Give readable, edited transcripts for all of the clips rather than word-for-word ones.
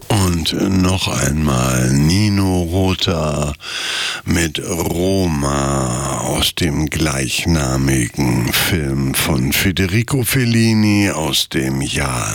Und noch einmal Nino Rota mit Roma aus dem gleichnamigen Film von Federico Fellini aus dem Jahr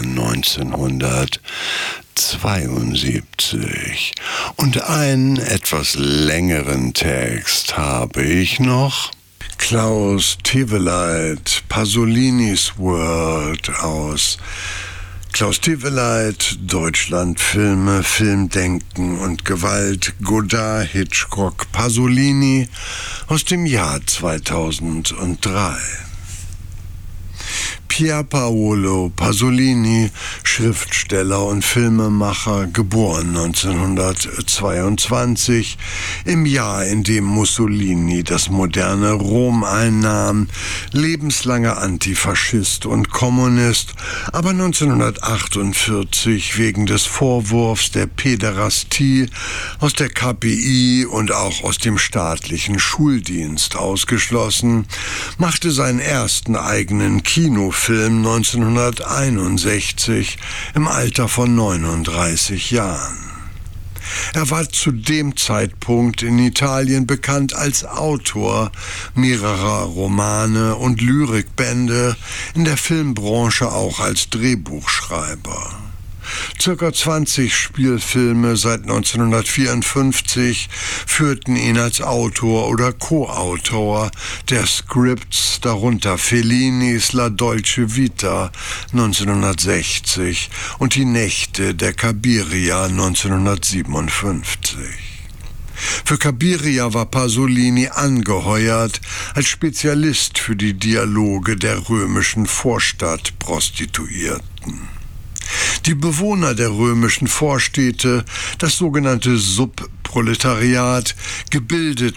1972. Und einen etwas längeren Text habe ich noch. Klaus Teweleit, Pasolinis World aus Klaus Teweleit, Deutschlandfilme, Filmdenken und Gewalt, Godard, Hitchcock, Pasolini aus dem Jahr 2003. Pier Paolo Pasolini, Schriftsteller und Filmemacher, geboren 1922, im Jahr, in dem Mussolini das moderne Rom einnahm, lebenslanger Antifaschist und Kommunist, aber 1948 wegen des Vorwurfs der Päderastie aus der KPI und auch aus dem staatlichen Schuldienst ausgeschlossen, machte seinen ersten eigenen Kinofilm 1961 im Alter von 39 Jahren. Er war zu dem Zeitpunkt in Italien bekannt als Autor mehrerer Romane und Lyrikbände, in der Filmbranche auch als Drehbuchschreiber. Circa 20 Spielfilme seit 1954 führten ihn als Autor oder Co-Autor der Scripts, darunter Fellinis La Dolce Vita 1960 und Die Nächte der Cabiria 1957. Für Cabiria war Pasolini angeheuert als Spezialist für die Dialoge der römischen Vorstadtprostituierten. Die Bewohner der römischen Vorstädte, das sogenannte Subproletariat, gebildet